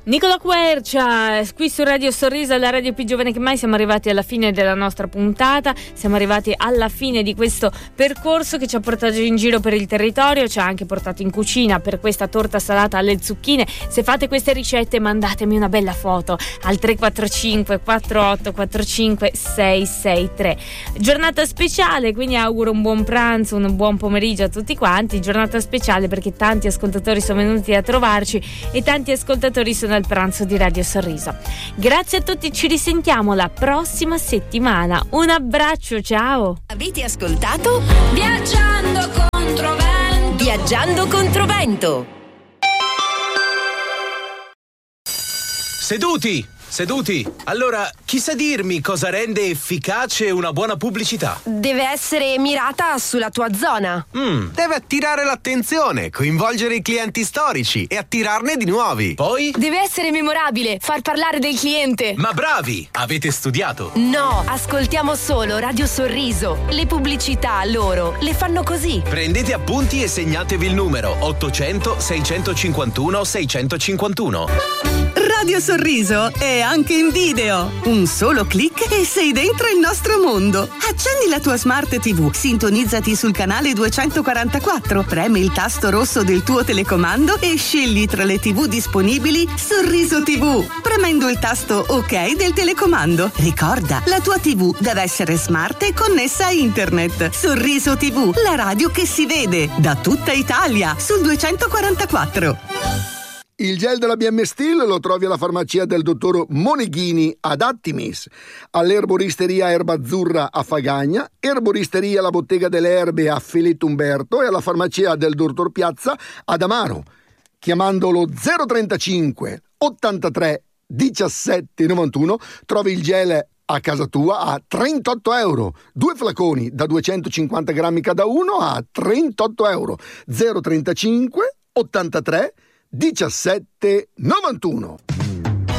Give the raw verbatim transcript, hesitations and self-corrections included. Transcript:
Nicola Quercia, qui su Radio Sorriso, la radio più giovane che mai. Siamo arrivati alla fine della nostra puntata, siamo arrivati alla fine di questo percorso che ci ha portato in giro per il territorio, ci ha anche portato in cucina per questa torta salata alle zucchine. Se fate queste ricette mandatemi una bella foto al tre quattro cinque quattro otto quattro cinque sei sei tre. Giornata speciale, quindi auguro un buon pranzo, un buon pomeriggio a tutti quanti. Giornata speciale perché tanti ascoltatori sono venuti a trovarci e tanti ascoltatori sono al pranzo di Radio Sorriso. Grazie a tutti, ci risentiamo la prossima settimana. Un abbraccio, ciao. Avete ascoltato Viaggiando Controvento. Viaggiando Controvento. Seduti, seduti. Allora, chi sa dirmi cosa rende efficace una buona pubblicità? Deve essere mirata sulla tua zona. Mm, deve attirare l'attenzione, coinvolgere i clienti storici e attirarne di nuovi. Poi? Deve essere memorabile, far parlare del cliente. Ma bravi, avete studiato? No, ascoltiamo solo Radio Sorriso. Le pubblicità loro le fanno così. Prendete appunti e segnatevi il numero ottocento seicentocinquantuno seicentocinquantuno. Radio Sorriso è anche in video. Un solo clic e sei dentro il nostro mondo. Accendi la tua Smart tivù, sintonizzati sul canale duecentoquarantaquattro, premi il tasto rosso del tuo telecomando e scegli tra le tivù disponibili Sorriso tivù, premendo il tasto OK del telecomando. Ricorda, la tua tivù deve essere smart e connessa a internet. Sorriso tivù, la radio che si vede da tutta Italia sul duecentoquarantaquattro. Il gel della B M Steel lo trovi alla farmacia del dottor Moneghini ad Attimis, all'erboristeria Erba Azzurra a Fagagna, erboristeria La Bottega delle Erbe a Feletto Umberto e alla farmacia del dottor Piazza ad Amaro. Chiamandolo zero trentacinque ottantatré diciassette novantuno trovi il gel a casa tua a trentotto euro. Due flaconi da duecentocinquanta grammi cada uno a trentotto euro. zero trentacinque ottantatré diciassette novantuno.